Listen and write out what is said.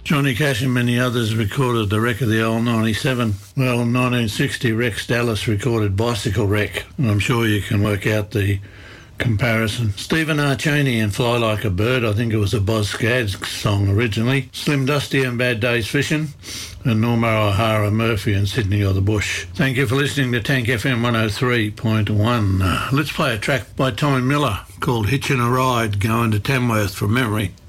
Johnny Cash and many others recorded the wreck of the old 97. Well, in 1960, Rex Dallas recorded Bicycle Wreck, and I'm sure you can work out the comparison. Stephen R. Chaney and Fly Like a Bird, I think it was a Boz Scaggs song originally. Slim Dusty and Bad Days Fishing, and Norma O'Hara Murphy and Sydney or the Bush. Thank you for listening to Tank FM 103.1. Let's play a track by Tommy Miller called Hitchin' a Ride, Going to Tamworth from memory.